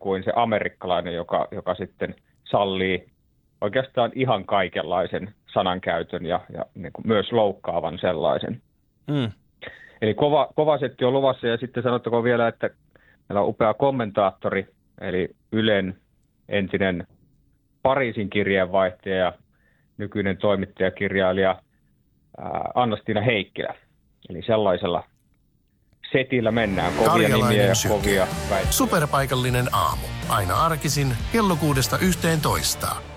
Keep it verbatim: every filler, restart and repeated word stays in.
kuin se amerikkalainen, joka, joka sitten sallii oikeastaan ihan kaikenlaisen sanankäytön ja, ja niin kuin myös loukkaavan sellaisen. Mm. Eli kova, kova setti on luvassa, ja sitten sanottakoon vielä, että meillä on upea kommentaattori, eli Ylen entinen Pariisin kirjeenvaihtaja ja nykyinen toimittajakirjailija ää, Anna-Stiina Heikkilä. Eli sellaisella setillä mennään, kovia nimiä ja kovia väitteitä. Superpaikallinen aamu. Aina arkisin kello kuudesta yhteentoista.